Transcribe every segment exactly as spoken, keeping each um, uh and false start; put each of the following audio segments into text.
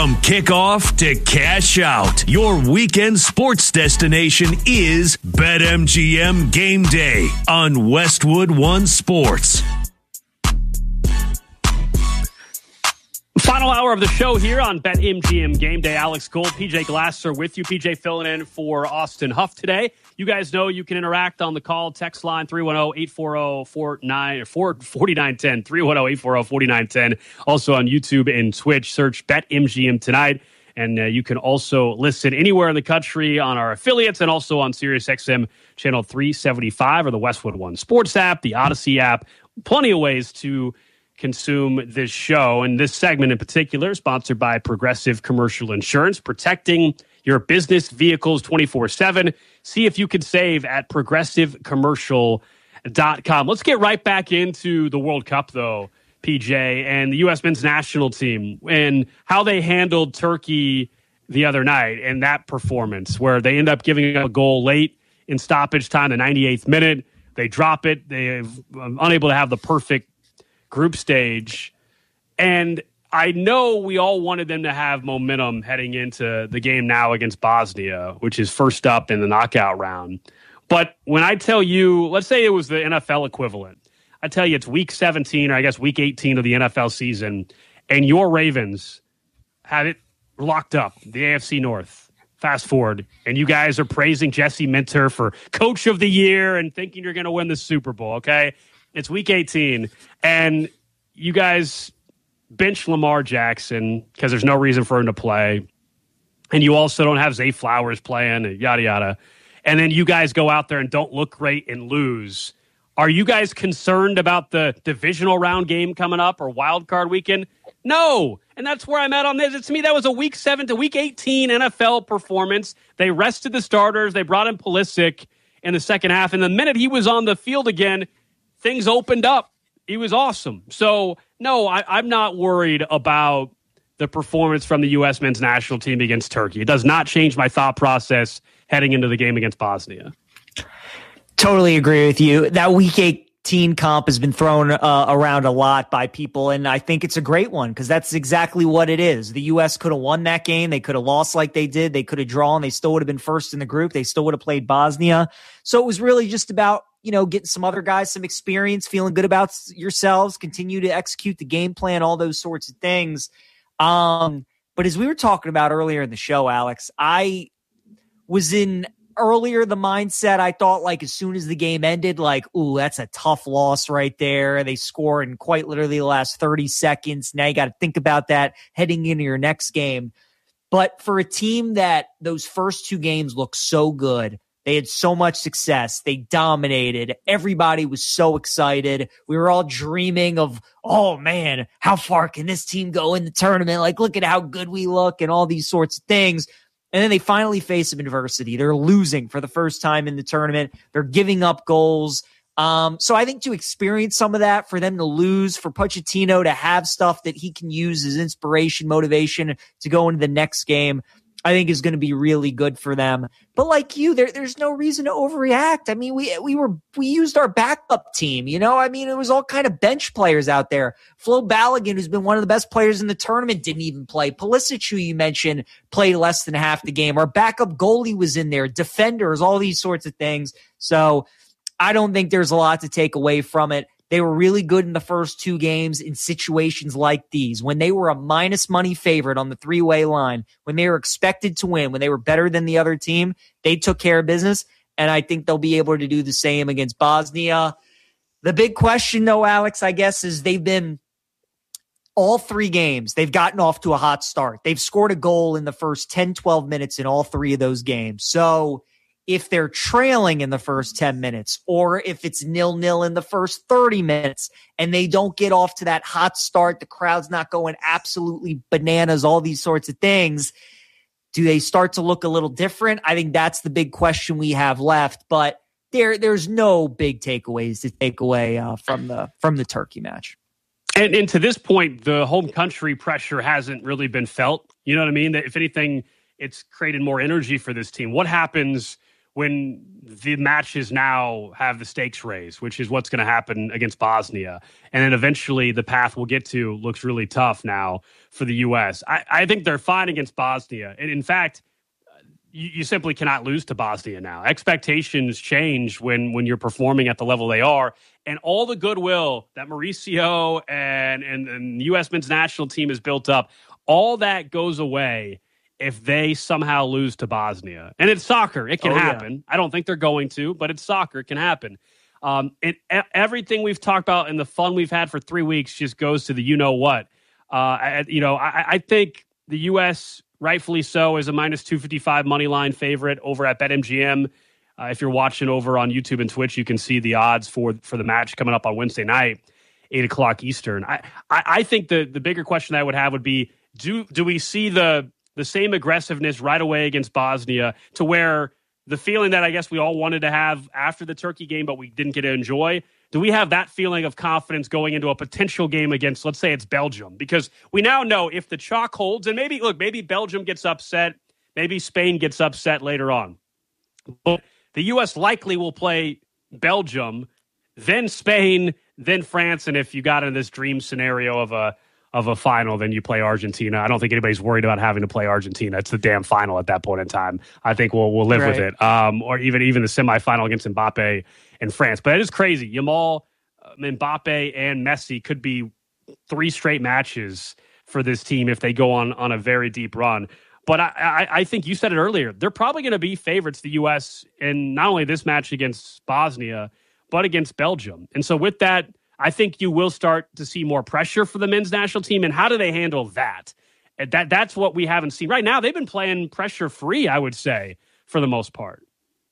From kickoff to cash out, your weekend sports destination is BetMGM Game Day on Westwood One Sports. Final hour of the show here on BetMGM Game Day. Alex Gold, P J Glasser with you. P J filling in for Austin Huff today. You guys know you can interact on the call. Text line three one zero, eight four zero, four nine four nine one zero, three one zero, eight four zero, four nine one zero. Also on YouTube and Twitch, search BetMGM tonight. And uh, you can also listen anywhere in the country on our affiliates and also on SiriusXM channel three seventy-five or the Westwood One Sports app, the Odyssey app. Plenty of ways to consume this show. And this segment in particular, sponsored by Progressive Commercial Insurance, protecting your business vehicles twenty-four seven. See if you can save at progressive commercial dot com. Let's get right back into the World Cup, though, P J, and the U S men's national team and how they handled Turkey the other night and that performance where they end up giving up a goal late in stoppage time, the ninety-eighth minute. They drop it. They're unable to have the perfect group stage. And I know we all wanted them to have momentum heading into the game now against Bosnia, which is first up in the knockout round. But when I tell you, let's say it was the N F L equivalent, I tell you it's week seventeen or I guess week eighteen of the N F L season, and your Ravens had it locked up, the A F C North. Fast forward, and you guys are praising Jesse Minter for Coach of the Year and thinking you're going to win the Super Bowl, okay? It's week eighteen, and you guys bench Lamar Jackson because there's no reason for him to play, and you also don't have Zay Flowers playing, and yada, yada. And then you guys go out there and don't look great and lose. Are you guys concerned about the divisional round game coming up or wild card weekend? No, and that's where I'm at on this. It's, to me, that was a week seven to week eighteen N F L performance. They rested the starters. They brought in Pulisic in the second half, and the minute he was on the field again, things opened up. He was awesome. So, no, I, I'm not worried about the performance from the U S men's national team against Turkey. It does not change my thought process heading into the game against Bosnia. Totally agree with you. That week eighteen comp has been thrown uh, around a lot by people, and I think it's a great one because that's exactly what it is. The U S could have won that game. They could have lost like they did. They could have drawn. They still would have been first in the group. They still would have played Bosnia. So it was really just about, you know, getting some other guys some experience, feeling good about yourselves, continue to execute the game plan, all those sorts of things. Um, but as we were talking about earlier in the show, Alex, I was in earlier the mindset. I thought like as soon as the game ended, like, ooh, that's a tough loss right there. They score in quite literally the last thirty seconds. Now you got to think about that heading into your next game. But for a team that those first two games looked so good, they had so much success. They dominated. Everybody was so excited. We were all dreaming of, oh, man, how far can this team go in the tournament? Like, look at how good we look and all these sorts of things. And then they finally face some adversity. They're losing for the first time in the tournament. They're giving up goals. Um, so I think to experience some of that, for them to lose, for Pochettino to have stuff that he can use as inspiration, motivation to go into the next game, I think is going to be really good for them. But like you, there, there's no reason to overreact. I mean, we we were we used our backup team, you know? I mean, it was all kind of bench players out there. Flo Balogun, who's been one of the best players in the tournament, didn't even play. Pulisic, who you mentioned, played less than half the game. Our backup goalie was in there, defenders, all these sorts of things. So I don't think there's a lot to take away from it. They were really good in the first two games in situations like these. When they were a minus money favorite on the three-way line, when they were expected to win, when they were better than the other team, they took care of business, and I think they'll be able to do the same against Bosnia. The big question, though, Alex, I guess, is they've been all three games, they've gotten off to a hot start. They've scored a goal in the first ten, twelve minutes in all three of those games. So if they're trailing in the first ten minutes, or if it's nil-nil in the first thirty minutes and they don't get off to that hot start, the crowd's not going absolutely bananas, all these sorts of things, do they start to look a little different? I think that's the big question we have left, but there, there's no big takeaways to take away uh, from the from the Turkey match. And, and to this point, the home country pressure hasn't really been felt. You know what I mean? That if anything, it's created more energy for this team. What happens when the matches now have the stakes raised, which is what's going to happen against Bosnia. And then eventually the path we'll get to looks really tough now for the U S. I, I think they're fine against Bosnia. And in fact, you, you simply cannot lose to Bosnia now. Expectations change when, when you're performing at the level they are. And all the goodwill that Mauricio and, and, and the U S men's national team has built up, all that goes away if they somehow lose to Bosnia. And it's soccer. It can oh, happen. Yeah. I don't think they're going to, but it's soccer. It can happen. Um, it, everything we've talked about and the fun we've had for three weeks just goes to the you-know-what. Uh, I, you know, I, I think the U S, rightfully so, is a minus two fifty-five money line favorite over at BetMGM. Uh, if you're watching over on YouTube and Twitch, you can see the odds for, for the match coming up on Wednesday night, eight o'clock Eastern. I, I, I think the, the bigger question I would have would be, do do we see the the same aggressiveness right away against Bosnia to where the feeling that I guess we all wanted to have after the Turkey game, but we didn't get to enjoy? Do we have that feeling of confidence going into a potential game against, let's say it's Belgium? Because we now know if the chalk holds, and maybe, look, maybe Belgium gets upset, maybe Spain gets upset later on. But the U S likely will play Belgium, then Spain, then France, and if you got in this dream scenario of a of a final, then you play Argentina. I don't think anybody's worried about having to play Argentina. It's the damn final at that point in time. I think we'll we'll live right. with it. Um, or even even the semifinal against Mbappe and France. But it is crazy. Yamal, uh, Mbappe, and Messi could be three straight matches for this team if they go on on a very deep run. But I, I, I think you said it earlier. They're probably going to be favorites, the U S, in not only this match against Bosnia, but against Belgium. And so with that, I think you will start to see more pressure for the men's national team. And how do they handle that? And that that's what we haven't seen. Right now, they've been playing pressure-free, I would say, for the most part.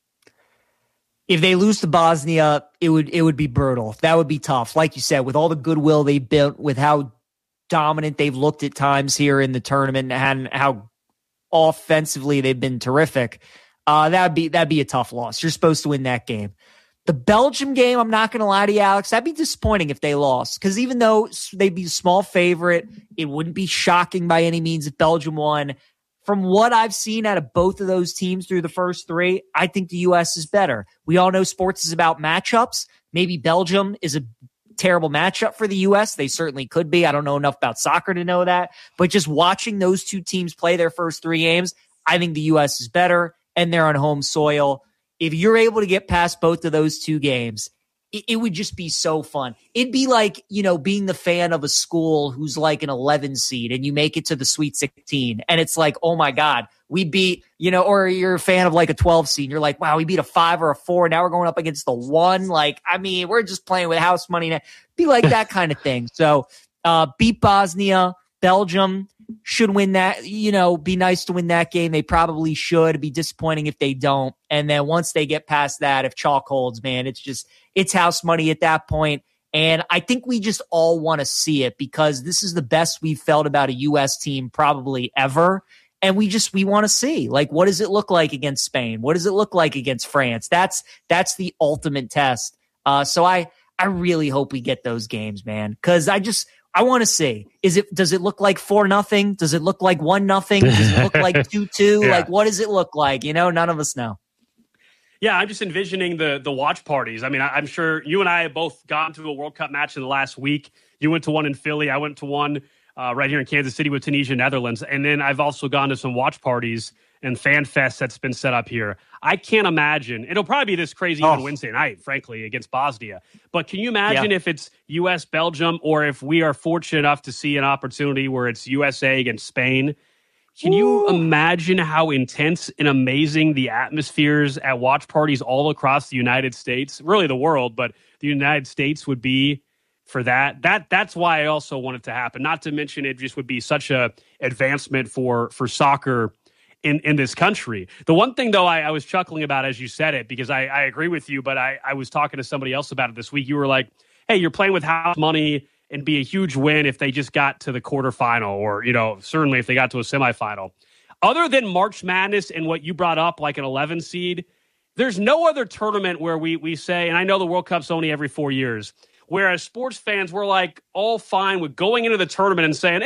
If they lose to Bosnia, it would it would be brutal. That would be tough. Like you said, with all the goodwill they built, with how dominant they've looked at times here in the tournament, and how offensively they've been terrific, uh, that'd be that'd be a tough loss. You're supposed to win that game. The Belgium game, I'm not going to lie to you, Alex, that'd be disappointing if they lost. Because even though they'd be a small favorite, it wouldn't be shocking by any means if Belgium won. From what I've seen out of both of those teams through the first three, I think the U S is better. We all know sports is about matchups. Maybe Belgium is a terrible matchup for the U S. They certainly could be. I don't know enough about soccer to know that. But just watching those two teams play their first three games, I think the U S is better, and they're on home soil. If you're able to get past both of those two games, it, it would just be so fun. It'd be like, you know, being the fan of a school who's like an eleven seed and you make it to the Sweet sixteen. And it's like, oh my God, we beat, you know, or you're a fan of like a twelve seed. And you're like, wow, we beat a five or a four. Now we're going up against the one. Like, I mean, we're just playing with house money. Be like that kind of thing. So uh, beat Bosnia, Belgium. Should win that, you know, be nice to win that game. They probably should. It'd be disappointing if they don't. And then once they get past that, if chalk holds, man, it's just, it's house money at that point. And I think we just all want to see it because this is the best we've felt about a U S team probably ever. And we just, we want to see, like, what does it look like against Spain? What does it look like against France? That's, that's the ultimate test. Uh, so I, I really hope we get those games, man. Cause I just, I want to see, is it, does it look like four nothing? Does it look like one nothing? Does it look like two two? Yeah. Like, what does it look like? You know, none of us know. Yeah, I'm just envisioning the the watch parties. I mean, I, I'm sure you and I have both gone to a World Cup match in the last week. You went to one in Philly. I went to one uh, right here in Kansas City with Tunisia, Netherlands. And then I've also gone to some watch parties and fan fest that's been set up here. I can't imagine. It'll probably be this crazy oh. on Wednesday night, frankly, against Bosnia. But can you imagine yeah. if it's U S, Belgium, or if we are fortunate enough to see an opportunity where it's U S A against Spain? Can Ooh. you imagine how intense and amazing the atmospheres at watch parties all across the United States, really the world, but the United States would be for that? That that's why I also want it to happen. Not to mention it just would be such a advancement for for soccer in, in this country. The one thing, though, I, I was chuckling about as you said it, because I, I agree with you, but I, I was talking to somebody else about it this week. You were like, hey, you're playing with house money and be a huge win if they just got to the quarterfinal or, you know, certainly if they got to a semifinal. Other than March Madness and what you brought up, like an eleven seed, there's no other tournament where we we say, and I know the World Cup's only every four years, whereas sports fans, we're like all fine with going into the tournament and saying, yeah,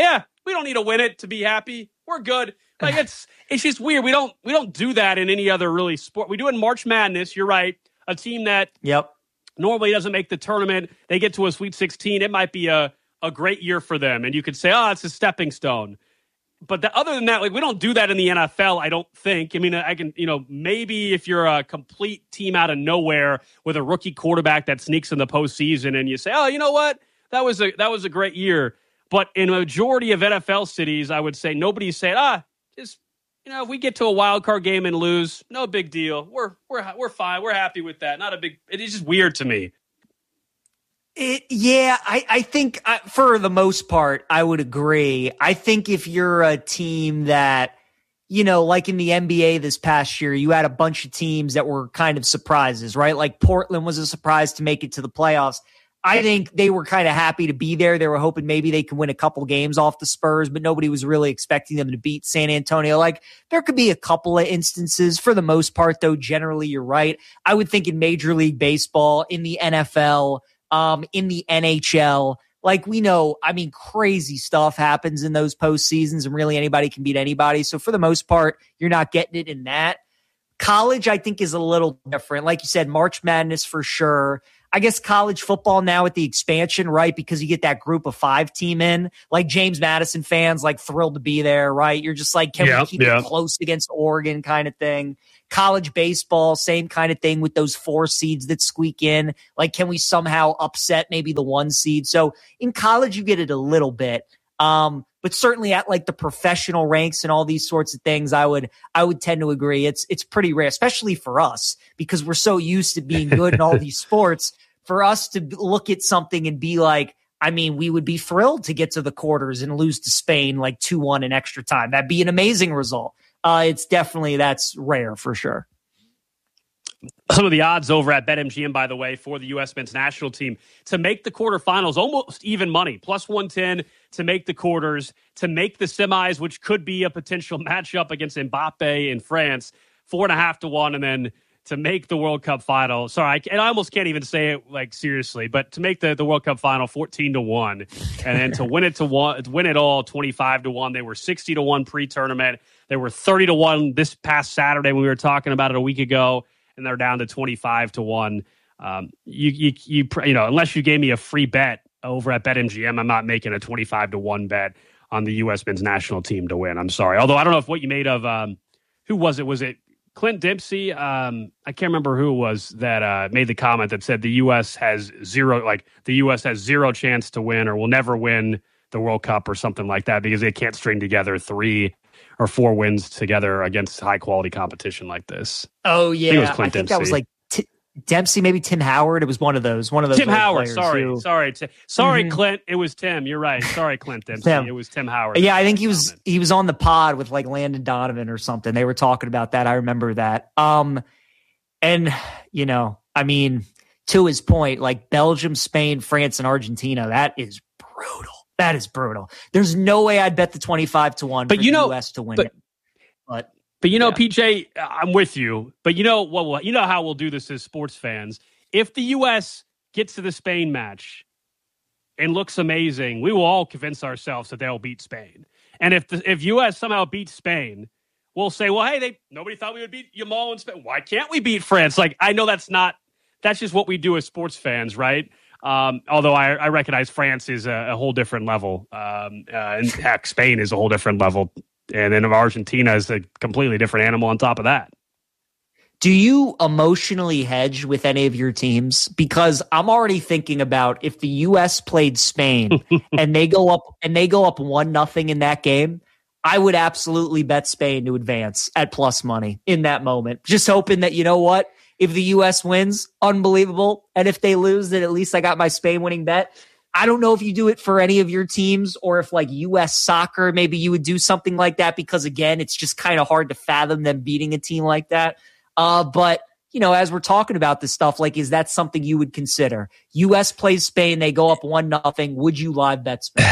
We don't need to win it to be happy. We're good. Like it's it's just weird. We don't we don't do that in any other really sport. We do it in March Madness. You're right. A team that yep. normally doesn't make the tournament, they get to a Sweet sixteen. It might be a, a great year for them. And you could say, oh, it's a stepping stone. But the, other than that, like we don't do that in the N F L, I don't think. I mean, I can, you know, maybe if you're a complete team out of nowhere with a rookie quarterback that sneaks in the postseason and you say, oh, you know what? That was a that was a great year. But in a majority of N F L cities, I would say nobody's saying, ah, just, you know, if we get to a wild card game and lose, no big deal. We're we're we're fine. We're happy with that. Not a big. It is just weird to me. It, yeah, I, I think uh, for the most part, I would agree. I think if you're a team that, you know, like in the N B A this past year, you had a bunch of teams that were kind of surprises, right? Like Portland was a surprise to make it to the playoffs. I think they were kind of happy to be there. They were hoping maybe they could win a couple games off the Spurs, but nobody was really expecting them to beat San Antonio. Like there could be a couple of instances. For the most part, though, generally you're right. I would think in Major League Baseball, in the N F L, um, in the N H L, like we know, I mean, crazy stuff happens in those postseasons and really anybody can beat anybody. So for the most part, you're not getting it in that. College, I think, is a little different. Like you said, March Madness for sure. I guess college football now with the expansion, right? Because you get that group of five team in, like James Madison fans, like thrilled to be there, right? You're just like, can yeah, we keep yeah. it close against Oregon kind of thing? College baseball, same kind of thing with those four seeds that squeak in. Like, can we somehow upset maybe the one seed? So in college, you get it a little bit. Um, but certainly at like the professional ranks and all these sorts of things, I would, I would tend to agree. It's, it's pretty rare, especially for us, because we're so used to being good in all these sports. For us to look at something and be like, I mean, we would be thrilled to get to the quarters and lose to Spain like two one in extra time. That'd be an amazing result. Uh, it's definitely, that's rare for sure. Some of the odds over at BetMGM, by the way, for the U S men's national team to make the quarterfinals, almost even money, plus one ten to make the quarters, to make the semis, which could be a potential matchup against Mbappe in France, four and a half to one, and then to make the World Cup final. Sorry, I, and I almost can't even say it like seriously, but to make the, the World Cup final fourteen to one, and then to win it to one, win it all twenty-five to one. They were sixty to one pre-tournament. They were thirty to one this past Saturday when we were talking about it a week ago, and they're down to twenty-five to one. Um, you, you, you, you know, unless you gave me a free bet over at BetMGM, I'm not making a twenty-five to one bet on the U S men's national team to win. I'm sorry. Although I don't know if what you made of, um, who was it? Was it Clint Dempsey? Um, I can't remember who it was that uh, made the comment that said the U S has zero, like the U S has zero chance to win or will never win the World Cup or something like that because they can't string together three or four wins together against high quality competition like this. Oh yeah, I think, it was Clint I think Dempsey. that was like T- Dempsey, maybe Tim Howard. It was one of those. One of those. Tim Howard. Sorry, who... sorry, T- sorry, mm-hmm. Clint. It was Tim. You're right. Sorry, Clint Dempsey. Tim. It was Tim Howard. Yeah, I think he was. He was on the pod with like Landon Donovan or something. They were talking about that. I remember that. Um, and you know, I mean, to his point, like Belgium, Spain, France, and Argentina. That is brutal. That is brutal. There's no way I'd bet the twenty-five to one. But for you the know, U S to win but, it. But. But you know, yeah. P J, I'm with you. But you know what? Well, you know how we'll do this as sports fans. If the U S gets to the Spain match and looks amazing, we will all convince ourselves that they'll beat Spain. And if the, if U S somehow beats Spain, we'll say, well, hey, they nobody thought we would beat Yamal in Spain. Why can't we beat France? Like, I know that's not that's just what we do as sports fans, right? Um, although I, I recognize France is a, a whole different level, um, uh, and heck, Spain is a whole different level. And then Argentina is a completely different animal on top of that. Do you emotionally hedge with any of your teams? Because I'm already thinking about if the U S played Spain and they go up and they go up one nothing in that game, I would absolutely bet Spain to advance at plus money in that moment. Just hoping that, you know what, if the U S wins, unbelievable. And if they lose, then at least I got my Spain winning bet. I don't know if you do it for any of your teams or if like U S soccer, maybe you would do something like that because again, it's just kind of hard to fathom them beating a team like that. Uh, but you know, as we're talking about this stuff, like, is that something you would consider? U S plays Spain. They go up one nothing. Would you live bet Spain?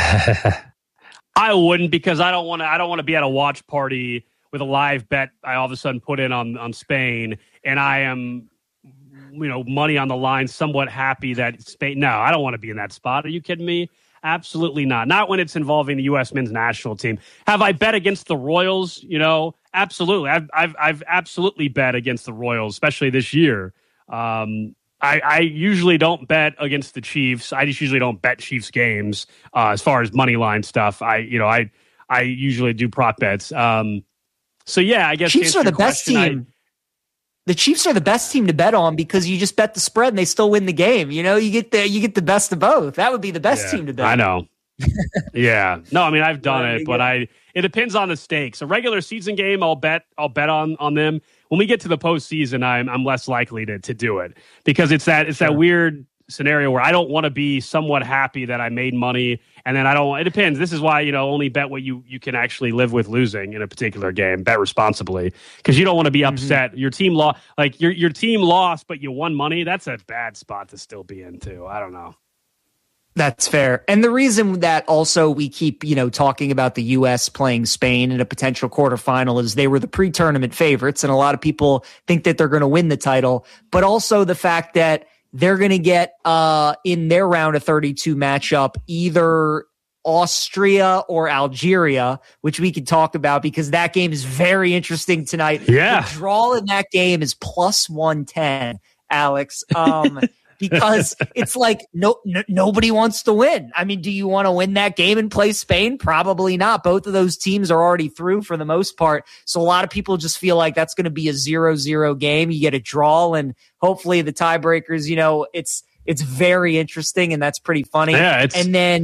I wouldn't because I don't want to, I don't want to be at a watch party with a live bet. I all of a sudden put in on, on Spain and I am, you know, money on the line, somewhat happy that Spain. No, I don't want to be in that spot. Are you kidding me? Absolutely not. Not when it's involving the U S men's national team. Have I bet against the Royals? You know, absolutely. I've I've I've absolutely bet against the Royals, especially this year. Um, I, I usually don't bet against the Chiefs. I just usually don't bet Chiefs games uh, as far as money line stuff. I you know I I usually do prop bets. Um, so yeah, I guess Chiefs are the best team. I, the Chiefs are the best team to bet on because you just bet the spread and they still win the game. You know, you get the you get the best of both. That would be the best yeah, team to bet. I know. yeah. No, I mean I've done it, but I it depends on the stakes. A regular season game, I'll bet I'll bet on on them. When we get to the postseason, I'm I'm less likely to to do it because it's that it's sure. that weird scenario where I don't want to be somewhat happy that I made money and then I don't. It depends. This is why you know only bet what you you can actually live with losing in a particular game. Bet responsibly because you don't want to be upset. Mm-hmm. Your team lost, like your your team lost, but you won money. That's a bad spot to still be in too. I don't know. That's fair. And the reason that also we keep, you know, talking about the U S playing Spain in a potential quarterfinal is they were the pre-tournament favorites. And a lot of people think that they're going to win the title, but also the fact that they're going to get uh, in their round of thirty-two matchup, either Austria or Algeria, which we could talk about because that game is very interesting tonight. Yeah. The draw in that game is plus one ten, Alex. Um, Because it's like no, no nobody wants to win. I mean, do you want to win that game and play Spain? Probably not. Both of those teams are already through for the most part. So a lot of people just feel like that's going to be a zero zero game. You get a draw and hopefully the tiebreakers, you know, it's it's very interesting and that's pretty funny. Yeah, it's- and then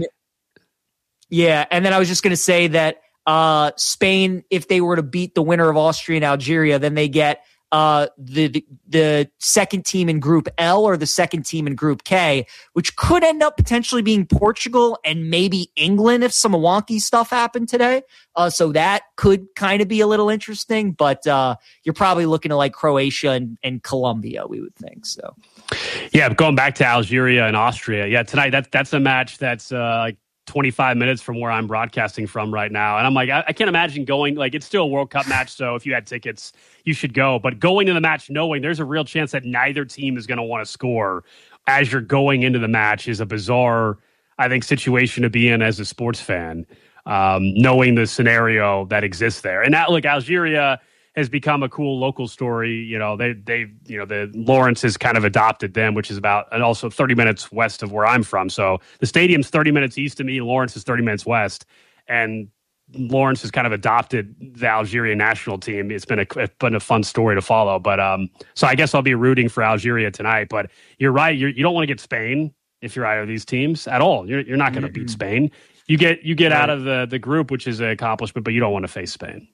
yeah, and then I was just going to say that uh, Spain, if they were to beat the winner of Austria and Algeria, then they get uh, the the second team in Group L or the second team in Group K, which could end up potentially being Portugal and maybe England if some wonky stuff happened today. Uh, so that could kind of be a little interesting, but uh, you're probably looking at like Croatia and, and Colombia, we would think. So, yeah, going back to Algeria and Austria, yeah, tonight that's that's a match that's uh, like twenty-five minutes from where I'm broadcasting from right now. And I'm like, I, I can't imagine going, like, it's still a World Cup match. So if you had tickets, you should go. But going to the match knowing there's a real chance that neither team is going to want to score as you're going into the match is a bizarre, I think, situation to be in as a sports fan, um, knowing the scenario that exists there. And now, look, Algeria has become a cool local story. You know, they, they, you know, the Lawrence has kind of adopted them, which is about, and also thirty minutes west of where I'm from. So the stadium's thirty minutes east of me. Lawrence is thirty minutes west. And Lawrence has kind of adopted the Algerian national team. It's been a, it's been a fun story to follow. But, um, so I guess I'll be rooting for Algeria tonight, but you're right. You're, you don't want to get Spain if you're either of these teams at all. You're, you're not going to mm-hmm. beat Spain. You get, you get right. out of the, the group, which is an accomplishment, but you don't want to face Spain.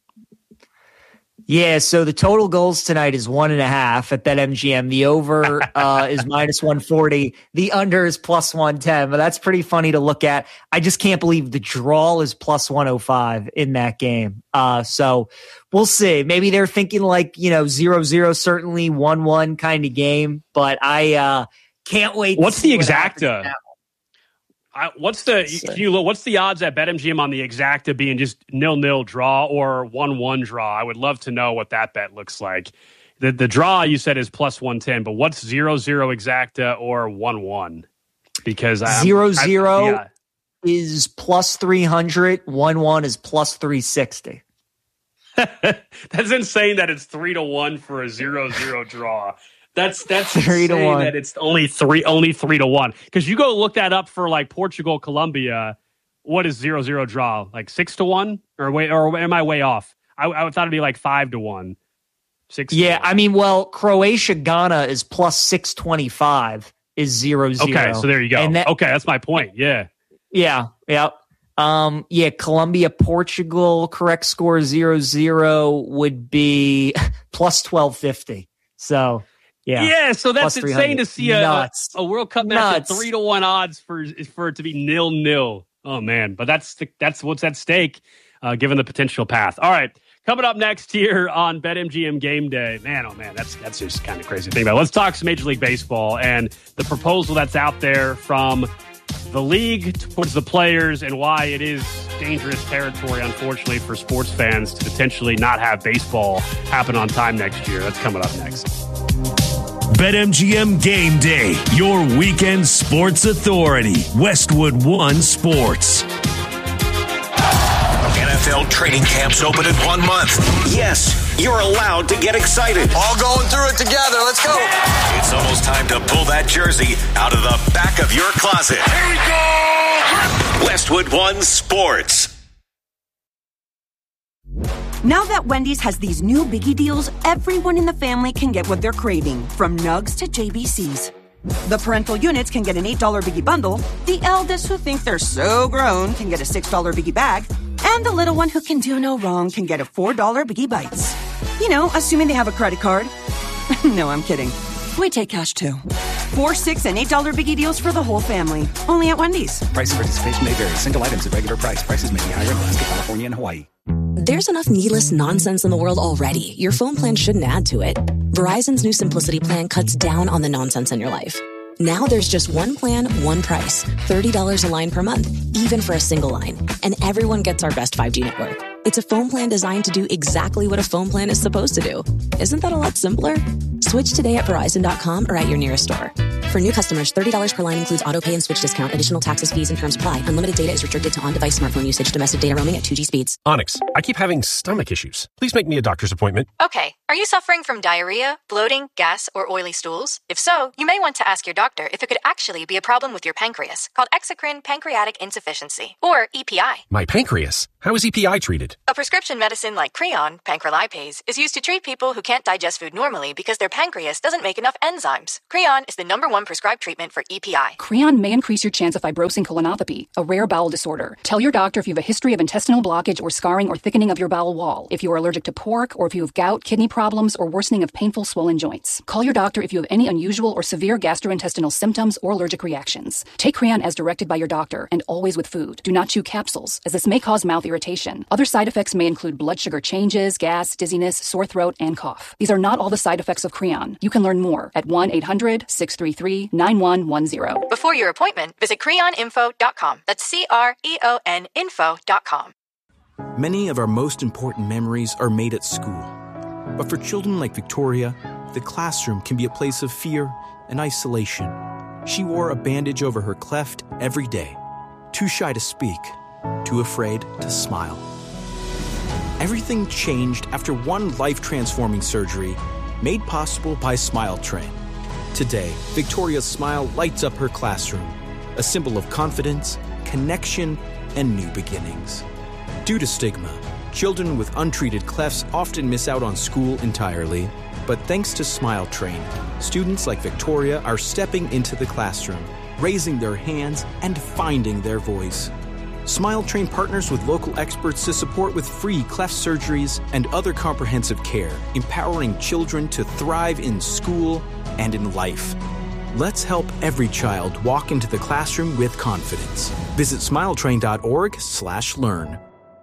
Yeah, so the total goals tonight is one and a half at BetMGM. The over uh, is minus one forty. The under is plus one ten, but that's pretty funny to look at. I just can't believe the draw is plus one oh five in that game. Uh, so we'll see. Maybe they're thinking like, you know, zero zero, certainly one one kind of game, but I uh, can't wait. What's to see the what exacta? I, what's the can you look, what's the odds at BetMGM on the exacta being just nil nil draw or one one draw? I would love to know what that bet looks like. The the draw you said is plus one ten, but what's zero zero exacta or one one? Because I'm, zero zero yeah. is plus three hundred, one one is plus three sixty. That's insane that it's three to one for a zero zero draw. That's that's three to one. That it's only three only three to one. Because you go look that up for like Portugal, Colombia. What is zero zero draw? Like six to one? Or way or am I way off? I, I thought it'd be like five to one. Six. Yeah, I mean, well, Croatia, Ghana is plus six twenty five. Is zero zero. Okay, so there you go. And that, okay, that's my point. Yeah. Yeah. Yeah. Um. Yeah. Colombia, Portugal. Correct score zero zero would be plus twelve fifty. So. Yeah, yeah, so that's insane to see a, a, a World Cup match Nuts. at three to one odds for for it to be nil nil. Oh man, but that's the, that's what's at stake, uh, given the potential path. All right, coming up next here on BetMGM Game Day, man, oh man, that's that's just kind of crazy to think about. Let's talk some Major League Baseball and the proposal that's out there from the league towards the players and why it is dangerous territory, unfortunately, for sports fans to potentially not have baseball happen on time next year. That's coming up next. BetMGM Game Day, your weekend sports authority. Westwood One Sports. N F L training camps open in one month. Yes, you're allowed to get excited. All going through it together. Let's go. It's almost time to pull that jersey out of the back of your closet. Here we go. Westwood One Sports. Now that Wendy's has these new biggie deals, everyone in the family can get what they're craving, from nugs to J B Cs. The parental units can get an eight dollar biggie bundle, the eldest who think they're so grown can get a six dollar biggie bag, and the little one who can do no wrong can get a four dollar biggie bites. You know, assuming they have a credit card. No, I'm kidding. We take cash too. Four, six, and eight dollar biggie deals for the whole family. Only at Wendy's. Price and participation may vary. Single items at regular price. Prices may be higher in Alaska, California, and Hawaii. There's enough needless nonsense in the world already. Your phone plan shouldn't add to it. Verizon's new Simplicity plan cuts down on the nonsense in your life. Now there's just one plan, one price. thirty dollars a line per month, even for a single line. And everyone gets our best five G network. It's a phone plan designed to do exactly what a phone plan is supposed to do. Isn't that a lot simpler? Switch today at Verizon dot com or at your nearest store. For new customers, thirty dollars per line includes auto pay and switch discount. Additional taxes, fees, and terms apply. Unlimited data is restricted to on-device smartphone usage. Domestic data roaming at two G speeds. Onyx, I keep having stomach issues. Please make me a doctor's appointment. Okay. Are you suffering from diarrhea, bloating, gas, or oily stools? If so, you may want to ask your doctor if it could actually be a problem with your pancreas, called exocrine pancreatic insufficiency, or E P I. My pancreas? How is E P I treated? A prescription medicine like Creon, pancrelipase, is used to treat people who can't digest food normally because their pancreas doesn't make enough enzymes. Creon is the number one prescribed treatment for E P I. Creon may increase your chance of fibrosing colonopathy, a rare bowel disorder. Tell your doctor if you have a history of intestinal blockage or scarring or thickening of your bowel wall, if you are allergic to pork, or if you have gout, kidney problems, or worsening of painful swollen joints. Call your doctor if you have any unusual or severe gastrointestinal symptoms or allergic reactions. Take Creon as directed by your doctor, and always with food. Do not chew capsules, as this may cause mouth irritation. Other side effects may include blood sugar changes, gas, dizziness, sore throat, and cough. These are not all the side effects of Creon. You can learn more at one eight hundred six three three nine one one zero. Before your appointment, visit creon info dot com. That's C R E O N info dot com. Many of our most important memories are made at school. But for children like Victoria, the classroom can be a place of fear and isolation. She wore a bandage over her cleft every day, too shy to speak, too afraid to smile. Everything changed after one life-transforming surgery made possible by Smile Train. Today, Victoria's smile lights up her classroom, a symbol of confidence, connection, and new beginnings. Due to stigma, children with untreated clefts often miss out on school entirely. But thanks to Smile Train, students like Victoria are stepping into the classroom, raising their hands, and finding their voice. Smile Train partners with local experts to support with free cleft surgeries and other comprehensive care, empowering children to thrive in school and in life. Let's help every child walk into the classroom with confidence. Visit smiletrain dot org slash learn.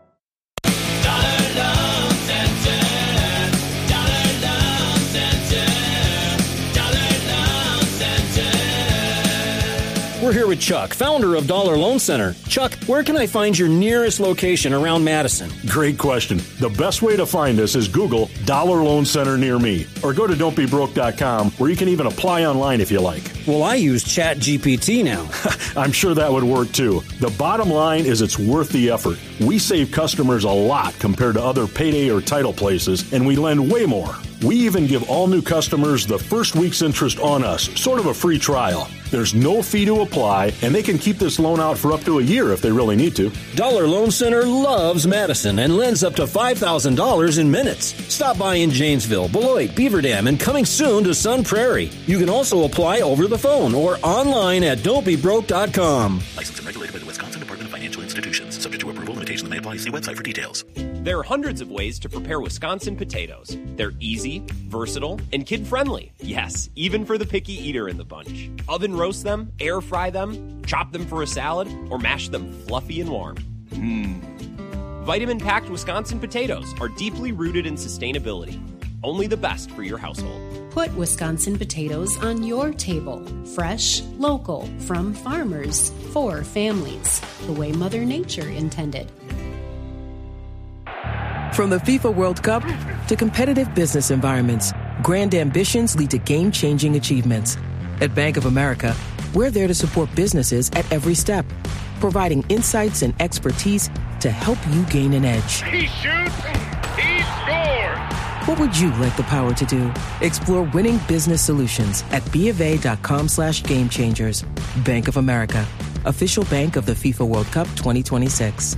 We're here with Chuck, founder of Dollar Loan Center. Chuck, where can I find your nearest location around Madison? Great question. The best way to find us is Google Dollar Loan Center near me, or go to don't be broke dot com, where you can even apply online if you like. Well, I use Chat G P T now. I'm sure that would work too. The bottom line is it's worth the effort. We save customers a lot compared to other payday or title places, and we lend way more. We even give all new customers the first week's interest on us, sort of a free trial. There's no fee to apply, and they can keep this loan out for up to a year if they really need to. Dollar Loan Center loves Madison and lends up to five thousand dollars in minutes. Stop by in Janesville, Beloit, Beaver Dam, and coming soon to Sun Prairie. You can also apply over the phone or online at don't be broke dot com. Licensed and regulated by the Wisconsin Department of Financial Institutions. Subject to approval, limitations may apply. See website for details. There are hundreds of ways to prepare Wisconsin potatoes. They're easy, versatile, and kid-friendly. Yes, even for the picky eater in the bunch. Oven roast them, air fry them, chop them for a salad, or mash them fluffy and warm. Mmm. Vitamin-packed Wisconsin potatoes are deeply rooted in sustainability. Only the best for your household. Put Wisconsin potatoes on your table. Fresh, local, from farmers, for families. The way Mother Nature intended. From the FIFA World Cup to competitive business environments, Grand ambitions lead to game-changing achievements. At Bank of America, we're there to support businesses at every step, providing insights and expertise to help you gain an edge. He shoots, he scores! What would you like the power to do? Explore winning business solutions at BofA.com slash game changers. Bank of America, official bank of the FIFA World Cup twenty twenty-six.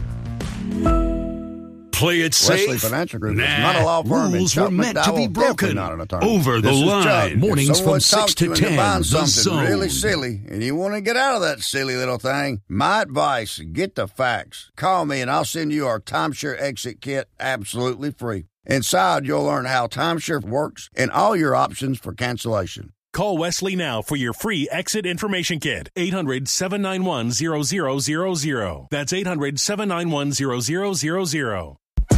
Play it safe. Wesley Financial Group nah, is not a law firm. Rules were meant to be broken. Not an attorney. Over the this line. Mornings from six to ten. The something Zone. Really silly, and you want to get out of that silly little thing. My advice: get the facts. Call me, and I'll send you our timeshare exit kit absolutely free. Inside, you'll learn how timeshare works and all your options for cancellation. Call Wesley now for your free exit information kit. eight hundred, seven nine one, zero zero zero zero. That's eight hundred, seven nine one, zero zero zero zero.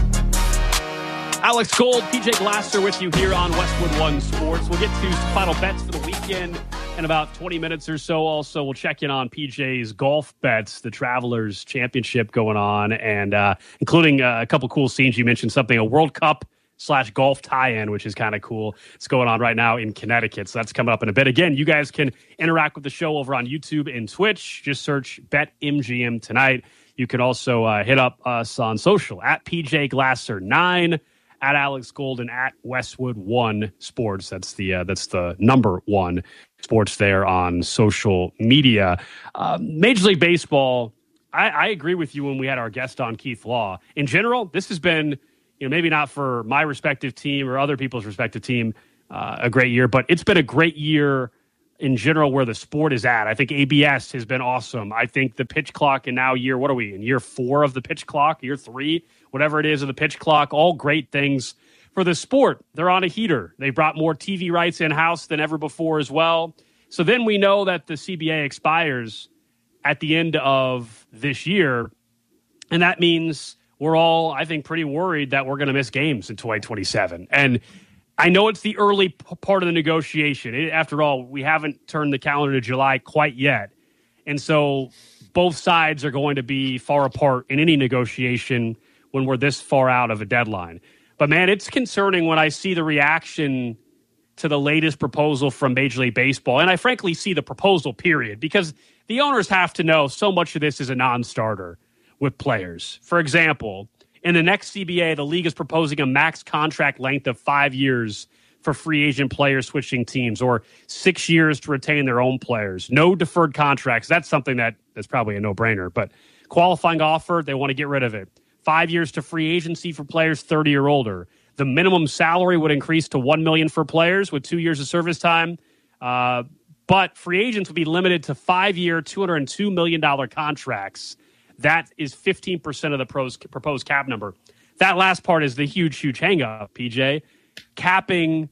Alex Gold, P J Glasser with you here on Westwood One Sports. We'll get to final bets for the weekend in about twenty minutes or so. Also, we'll check in on P J's golf bets, the Travelers Championship going on, and uh, including uh, a couple cool scenes. You mentioned something, a World Cup slash golf tie-in, which is kind of cool. It's going on right now in Connecticut, so that's coming up in a bit. Again, you guys can interact with the show over on YouTube and Twitch. Just search BetMGM tonight. You can also uh, hit up us on social, at P J Glasser nine, at Alex Golden, at Westwood One Sports. That's the uh, that's the number one sports there on social media. Uh, Major League Baseball, I, I agree with you when we had our guest on, Keith Law. In general, this has been, you know, maybe not for my respective team or other people's respective team, uh, a great year, but it's been a great year in general where the sport is at. I think A B S has been awesome. I think the pitch clock, and now year, what are we in year four of the pitch clock, year three, whatever it is of the pitch clock, all great things for the sport. They're on a heater. They brought more T V rights in-house than ever before as well. So then we know that the C B A expires at the end of this year, and that means we're all, I think, pretty worried that we're going to miss games in twenty twenty-seven. And I know it's the early p- part of the negotiation. It, after all, we haven't turned the calendar to July quite yet. And so both sides are going to be far apart in any negotiation when we're this far out of a deadline. But, man, it's concerning when I see the reaction to the latest proposal from Major League Baseball. And I frankly see the proposal, period, because the owners have to know so much of this is a non-starter with players. For example, in the next C B A, the league is proposing a max contract length of five years for free agent players switching teams, or six years to retain their own players. No deferred contracts. That's something that that's probably a no-brainer. But qualifying offer, they want to get rid of it. Five years to free agency for players thirty or older. The minimum salary would increase to one million dollars for players with two years of service time. Uh, but free agents would be limited to five-year, two hundred two million dollars contracts. That is fifteen percent of the pros, proposed cap number. That last part is the huge, huge hang-up, P J. Capping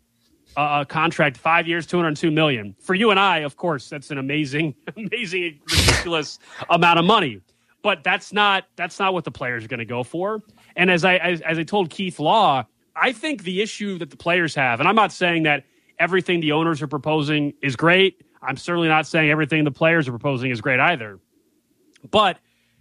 a contract five years, two hundred two million dollars. For you and I, of course, that's an amazing, amazing, ridiculous amount of money. But that's not that's not what the players are going to go for. And as I as, as I told Keith Law, I think the issue that the players have, and I'm not saying that everything the owners are proposing is great. I'm certainly not saying everything the players are proposing is great either. But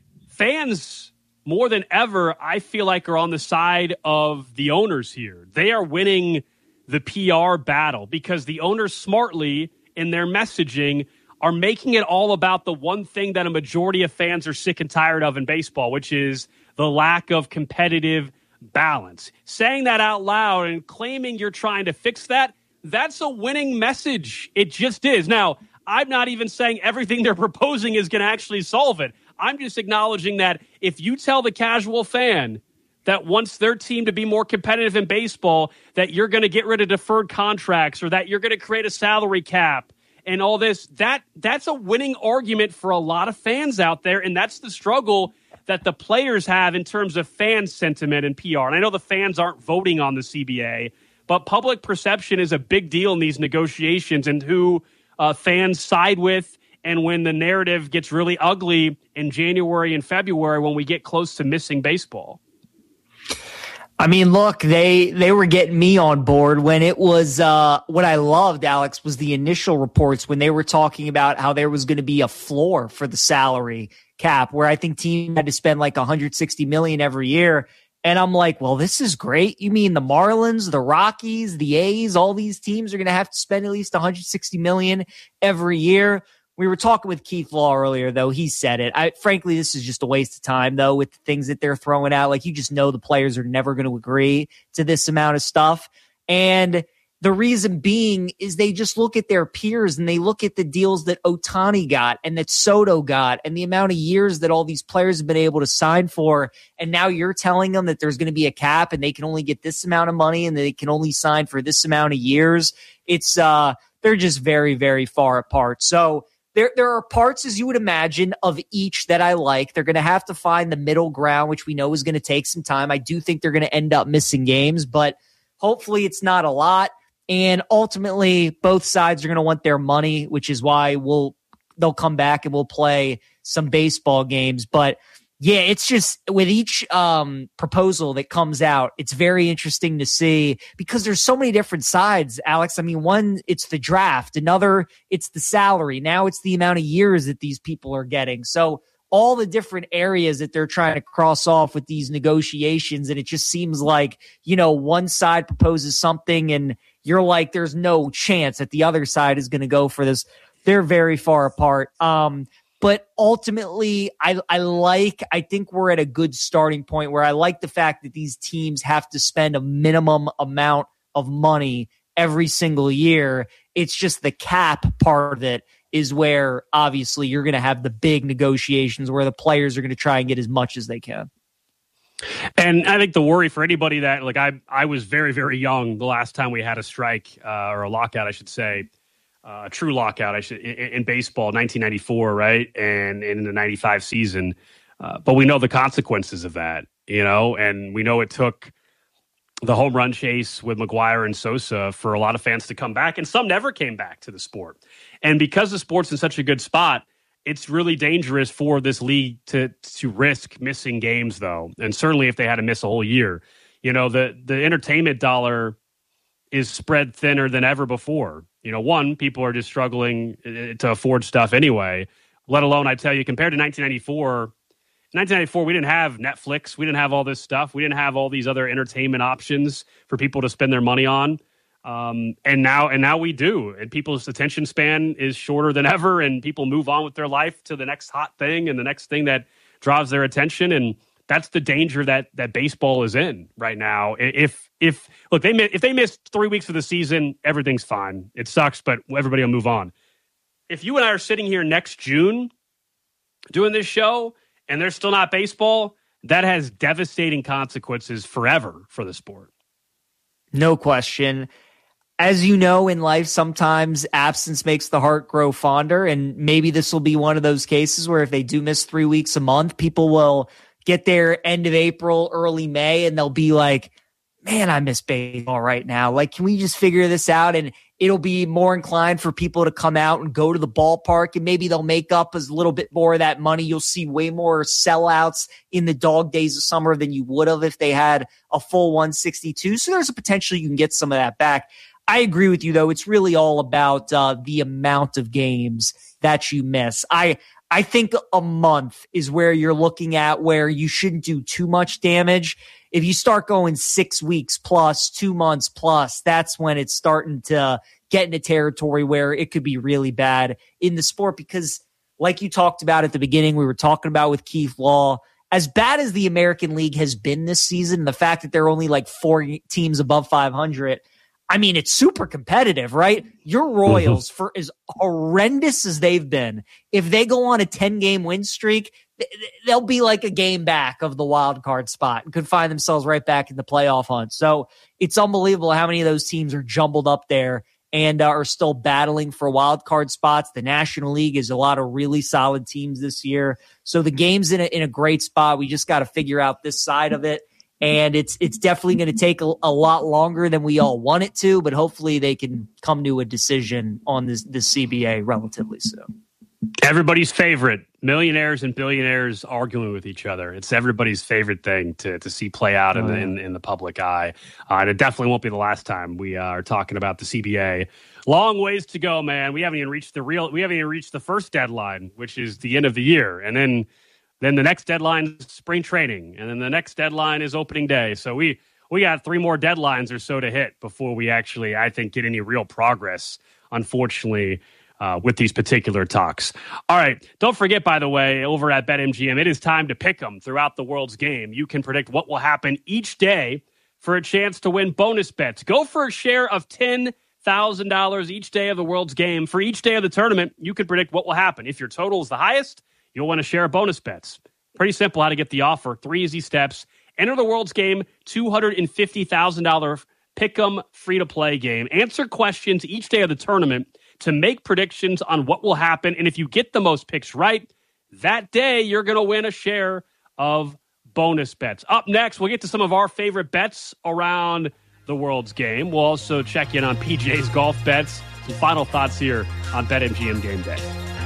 fans, more than ever, I feel like are on the side of the owners here. They are winning the P R battle because the owners smartly in their messaging are making it all about the one thing that a majority of fans are sick and tired of in baseball, which is the lack of competitive balance. Saying that out loud and claiming you're trying to fix that, that's a winning message. It just is. Now, I'm not even saying everything they're proposing is going to actually solve it. I'm just acknowledging that if you tell the casual fan that wants their team to be more competitive in baseball, that you're going to get rid of deferred contracts or that you're going to create a salary cap and all this, that that's a winning argument for a lot of fans out there. And that's the struggle that the players have in terms of fan sentiment and P R. And I know the fans aren't voting on the C B A, but public perception is a big deal in these negotiations and who uh, fans side with. And when the narrative gets really ugly in January and February when we get close to missing baseball. I mean, look, they they were getting me on board when it was uh, what I loved, Alex, was the initial reports when they were talking about how there was going to be a floor for the salary cap, where I think teams had to spend like one hundred sixty million dollars every year. And I'm like, well, this is great. You mean the Marlins, the Rockies, the A's, all these teams are going to have to spend at least one hundred sixty million dollars every year. We were talking with Keith Law earlier, though. He said it. I, frankly, this is just a waste of time, though, with the things that they're throwing out. Like, you just know the players are never going to agree to this amount of stuff. And the reason being is they just look at their peers and they look at the deals that Ohtani got and that Soto got and the amount of years that all these players have been able to sign for. And now you're telling them that there's going to be a cap and they can only get this amount of money and they can only sign for this amount of years. It's, uh, they're just very, very far apart. So there, there are parts, as you would imagine, of each that I like. They're going to have to find the middle ground, which we know is going to take some time. I do think they're going to end up missing games, but hopefully it's not a lot. And ultimately, both sides are going to want their money, which is why we'll they'll come back and we'll play some baseball games. But yeah, it's just with each um, proposal that comes out, it's very interesting to see because there's so many different sides, Alex. I mean, one, it's the draft. Another, it's the salary. Now it's the amount of years that these people are getting. So all the different areas that they're trying to cross off with these negotiations. And it just seems like, you know, one side proposes something and you're like, there's no chance that the other side is going to go for this. They're very far apart. Um, but ultimately, I, I like, I think we're at a good starting point where I like the fact that these teams have to spend a minimum amount of money every single year. It's just the cap part of it is where obviously you're going to have the big negotiations where the players are going to try and get as much as they can. And I think the worry for anybody that, like, I I was very, very young the last time we had a strike uh, or a lockout, I should say, uh, a true lockout I should in, in baseball, nineteen ninety-four, right? And, and in the ninety-five season. Uh, but we know the consequences of that, you know, and we know it took the home run chase with McGwire and Sosa for a lot of fans to come back, and some never came back to the sport. And because the sport's in such a good spot, it's really dangerous for this league to to risk missing games, though. And certainly if they had to miss a whole year, you know, the the entertainment dollar is spread thinner than ever before. You know, one, people are just struggling to afford stuff anyway, let alone, I tell you, compared to nineteen ninety-four, nineteen ninety-four, we didn't have Netflix. We didn't have all this stuff. We didn't have all these other entertainment options for people to spend their money on. Um, and now, and now we do, and people's attention span is shorter than ever, and people move on with their life to the next hot thing and the next thing that draws their attention. And that's the danger that, that baseball is in right now. If, if, look, they, if they miss three weeks of the season, everything's fine. It sucks, but everybody will move on. If you and I are sitting here next June doing this show and there's still not baseball, that has devastating consequences forever for the sport. No question. As you know, in life, sometimes absence makes the heart grow fonder, and maybe this will be one of those cases where if they do miss three weeks a month, people will get there end of April, early May, and they'll be like, man, I miss baseball right now. Like, can we just figure this out? And it'll be more inclined for people to come out and go to the ballpark, and maybe they'll make up a little bit more of that money. You'll see way more sellouts in the dog days of summer than you would have if they had a full one sixty-two. So there's a potential you can get some of that back. I agree with you, though. It's really all about uh, the amount of games that you miss. I I think a month is where you're looking at where you shouldn't do too much damage. If you start going six weeks plus, two months plus, that's when it's starting to get into territory where it could be really bad in the sport. Because like you talked about at the beginning, we were talking about with Keith Law, as bad as the American League has been this season, the fact that there are only like four teams above five hundred, I mean, it's super competitive, right? Your Royals, mm-hmm. for as horrendous as they've been, if they go on a ten-game win streak, they'll be like a game back of the wild card spot and could find themselves right back in the playoff hunt. So it's unbelievable how many of those teams are jumbled up there and uh, are still battling for wild card spots. The National League is a lot of really solid teams this year. So the game's in a, in a great spot. We just got to figure out this side of it. And it's it's definitely going to take a, a lot longer than we all want it to, but hopefully they can come to a decision on this, this C B A relatively soon. Everybody's favorite, millionaires and billionaires arguing with each other. It's everybody's favorite thing to to see play out in, oh, yeah. the, in, in the public eye. Uh, and it definitely won't be the last time we uh, are talking about the C B A. Long ways to go, man. We haven't even reached the real. We haven't even reached the first deadline, which is the end of the year, and then Then the next deadline is spring training, and then the next deadline is opening day. So we we got three more deadlines or so to hit before we actually, I think, get any real progress, unfortunately, uh, with these particular talks. All right, don't forget, by the way, over at BetMGM, it is time to pick them throughout the world's game. You can predict what will happen each day for a chance to win bonus bets. Go for a share of ten thousand dollars each day of the world's game. For each day of the tournament, you can predict what will happen. If your total is the highest, you'll want to share bonus bets. Pretty simple how to get the offer. Three easy steps. Enter the world's game, two hundred fifty thousand dollars pick-em free-to-play game. Answer questions each day of the tournament to make predictions on what will happen. And if you get the most picks right, that day you're going to win a share of bonus bets. Up next, we'll get to some of our favorite bets around the world's game. We'll also check in on P J's golf bets. Some final thoughts here on BetMGM Game Day.